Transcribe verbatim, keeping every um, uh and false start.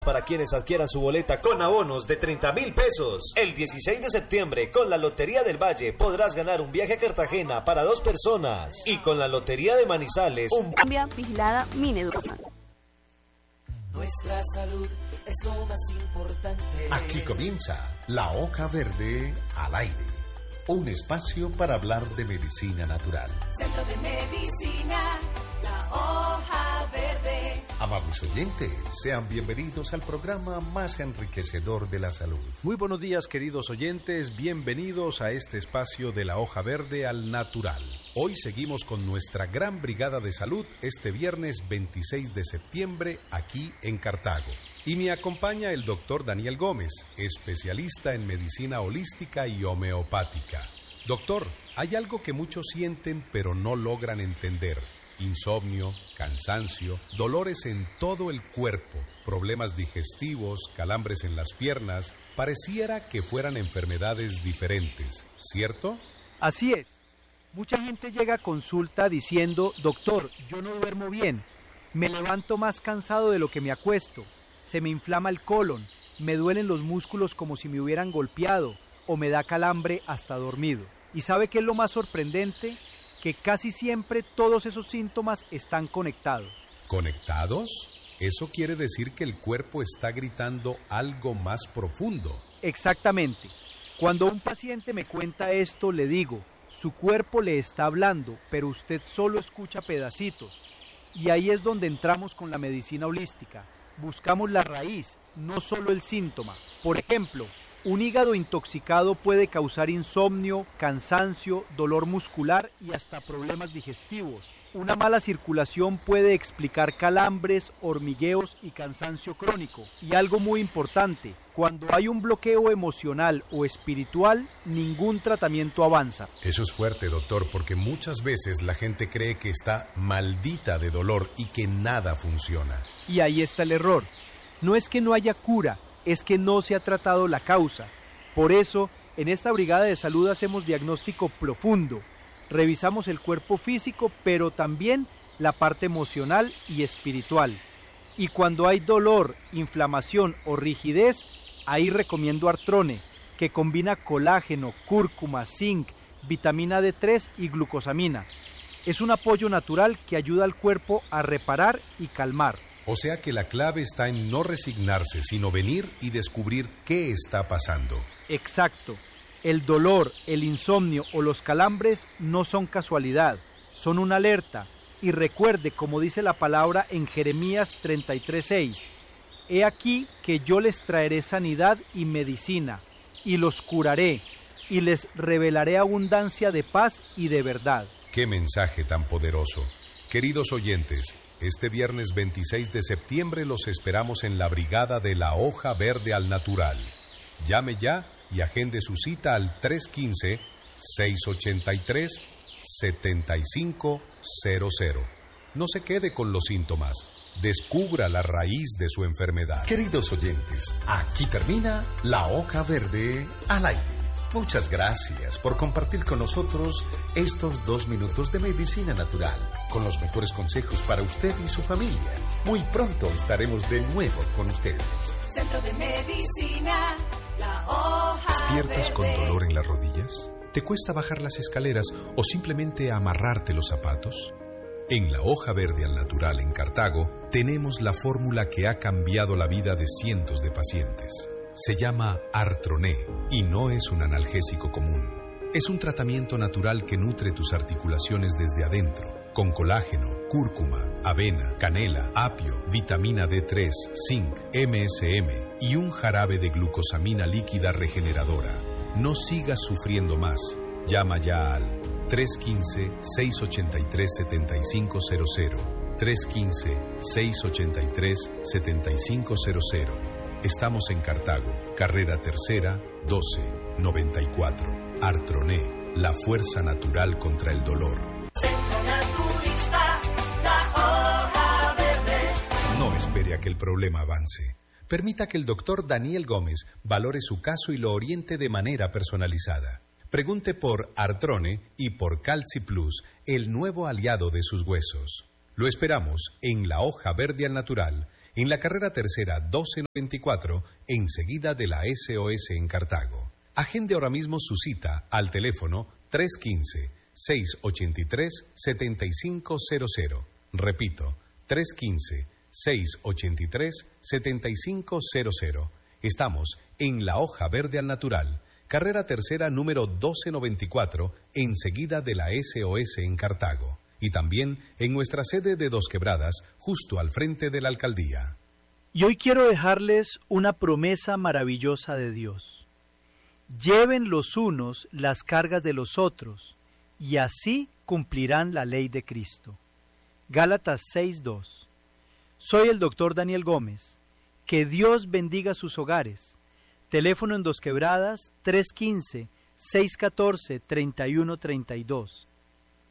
Para quienes adquieran su boleta con abonos de treinta mil pesos. El dieciséis de septiembre, con la Lotería del Valle, podrás ganar un viaje a Cartagena para dos personas. Y con la Lotería de Manizales, un... Cambia vigilada Mineducman. Nuestra salud es lo más importante. Aquí comienza La Hoja Verde al aire. Un espacio para hablar de medicina natural. Centro de Medicina, La Hoja Verde. Amables oyentes, sean bienvenidos al programa más enriquecedor de la salud. Muy buenos días, queridos oyentes, bienvenidos a este espacio de La Hoja Verde al natural. Hoy seguimos con nuestra gran brigada de salud este viernes veintiséis de septiembre aquí en Cartago. Y me acompaña el doctor Daniel Gómez, especialista en medicina holística y homeopática. Doctor, hay algo que muchos sienten pero no logran entender. Insomnio, cansancio, dolores en todo el cuerpo, problemas digestivos, calambres en las piernas, pareciera que fueran enfermedades diferentes, ¿cierto? Así es. Mucha gente llega a consulta diciendo, doctor, yo no duermo bien, me levanto más cansado de lo que me acuesto, se me inflama el colon, me duelen los músculos como si me hubieran golpeado o me da calambre hasta dormido. ¿Y sabe qué es lo más sorprendente? Que casi siempre todos esos síntomas están conectados. ¿Conectados? Eso quiere decir que el cuerpo está gritando algo más profundo. Exactamente. Cuando un paciente me cuenta esto, le digo, su cuerpo le está hablando, pero usted solo escucha pedacitos. Y ahí es donde entramos con la medicina holística. Buscamos la raíz, no solo el síntoma. Por ejemplo, un hígado intoxicado puede causar insomnio, cansancio, dolor muscular y hasta problemas digestivos. Una mala circulación puede explicar calambres, hormigueos y cansancio crónico. Y algo muy importante, cuando hay un bloqueo emocional o espiritual, ningún tratamiento avanza. Eso es fuerte, doctor, porque muchas veces la gente cree que está maldita de dolor y que nada funciona. Y ahí está el error. No es que no haya cura, es que no se ha tratado la causa. Por eso, en esta brigada de salud hacemos diagnóstico profundo. Revisamos el cuerpo físico, pero también la parte emocional y espiritual. Y cuando hay dolor, inflamación o rigidez, ahí recomiendo Artrone, que combina colágeno, cúrcuma, zinc, vitamina D tres y glucosamina. Es un apoyo natural que ayuda al cuerpo a reparar y calmar. O sea que la clave está en no resignarse, sino venir y descubrir qué está pasando. Exacto. El dolor, el insomnio o los calambres no son casualidad, son una alerta. Y recuerde, como dice la palabra en Jeremías treinta y tres seis, he aquí que yo les traeré sanidad y medicina, y los curaré, y les revelaré abundancia de paz y de verdad. ¡Qué mensaje tan poderoso! Queridos oyentes, este viernes veintiséis de septiembre los esperamos en la brigada de La Hoja Verde al Natural. Llame ya y agende su cita al tres uno cinco, seis ocho tres, siete cinco cero cero. No se quede con los síntomas. Descubra la raíz de su enfermedad. Queridos oyentes, aquí termina La Hoja Verde al aire. Muchas gracias por compartir con nosotros estos dos minutos de medicina natural, con los mejores consejos para usted y su familia. Muy pronto estaremos de nuevo con ustedes. Centro de Medicina, La Hoja ¿Despiertas Verde. con dolor en las rodillas? ¿Te cuesta bajar las escaleras o simplemente amarrarte los zapatos? En La Hoja Verde al Natural en Cartago tenemos la fórmula que ha cambiado la vida de cientos de pacientes. Se llama Artroné y no es un analgésico común. Es un tratamiento natural que nutre tus articulaciones desde adentro, con colágeno, cúrcuma, avena, canela, apio, vitamina D tres, zinc, M S M y un jarabe de glucosamina líquida regeneradora. No sigas sufriendo más. Llama ya al tres uno cinco, seis ocho tres, siete cinco cero cero, tres uno cinco, seis ocho tres, siete cinco cero cero. Estamos en Cartago, carrera tercera, doce, noventa y cuatro. Artroné, la fuerza natural contra el dolor. Centro Naturista, La Hoja Verde. No espere a que el problema avance. Permita que el doctor Daniel Gómez valore su caso y lo oriente de manera personalizada. Pregunte por Artrone y por Calci Plus, el nuevo aliado de sus huesos. Lo esperamos en La Hoja Verde al Natural, en la carrera tercera doce noventa y cuatro, enseguida de la S O S en Cartago. Agende ahora mismo su cita al teléfono tres uno cinco, seis ocho tres, siete cinco cero cero. Repito, tres uno cinco, seis ocho tres, siete cinco cero cero. Estamos en La Hoja Verde al Natural, carrera tercera número doce noventa y cuatro, enseguida de la S O S en Cartago. Y también en nuestra sede de Dos Quebradas, justo al frente de la alcaldía. Y hoy quiero dejarles una promesa maravillosa de Dios. Lleven los unos las cargas de los otros, y así cumplirán la ley de Cristo. Gálatas seis dos. Soy el doctor Daniel Gómez. Que Dios bendiga sus hogares. Teléfono en Dos Quebradas tres uno cinco, seis uno cuatro, tres uno tres dos.